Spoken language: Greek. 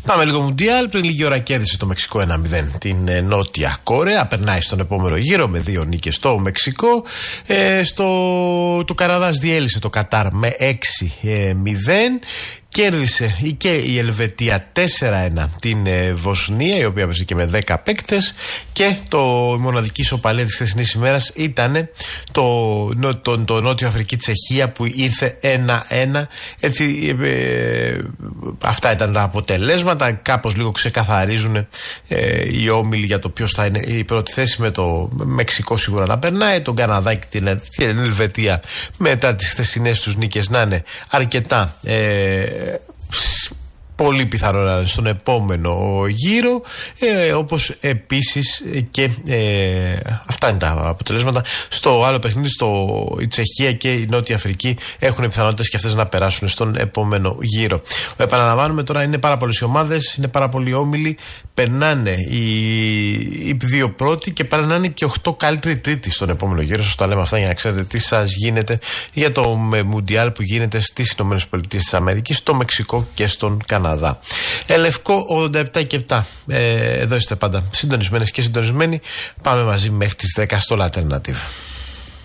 Πάμε λίγο Μουντιάλ. Πριν λίγη ώρα κέρδισε το Μεξικό 1-0 την Νότια Κορέα. Περνάει στον επόμενο γύρο με 2 νίκες στο Μεξικό. Το Καναδάς διέλυσε το Κατάρ με 6-0. Κέρδισε και η Ελβετία 4-1 την Βοσνία, η οποία έπαιζε και με 10 παίκτες. Και η μοναδική ισοπαλία της χθεσινής ημέρας ήταν το Νότιο Αφρική Τσεχία που ήρθε 1-1. Έτσι, αυτά ήταν τα αποτελέσματα. Κάπως λίγο ξεκαθαρίζουν οι όμιλοι για το ποιος θα είναι η πρώτη θέση, με το Μεξικό σίγουρα να περνάει, τον Καναδά και την Ελβετία μετά τις χθεσινές τους νίκες να είναι αρκετά πολύ πιθανό να είναι στον επόμενο γύρο, όπως επίσης και αυτά είναι τα αποτελέσματα. Στο άλλο παιχνίδι, η Τσεχία και η Νότια Αφρική έχουν πιθανότητες και αυτές να περάσουν στον επόμενο γύρο. Επαναλαμβάνουμε τώρα, είναι πάρα πολλές οι ομάδες, είναι πάρα πολλοί όμιλοι, περνάνε οι 2 πρώτοι και περνάνε και 8 καλύτεροι τρίτοι στον επόμενο γύρο. Σας τα λέμε αυτά για να ξέρετε τι σας γίνεται για το Μουντιάλ που γίνεται στις ΗΠΑ, στο Μεξικό και στον Καναδά. Ελευκό 87 και 7. Εδώ είστε πάντα συντονισμένες και συντονισμένοι. Πάμε μαζί μέχρι τις 10 στο Alternative.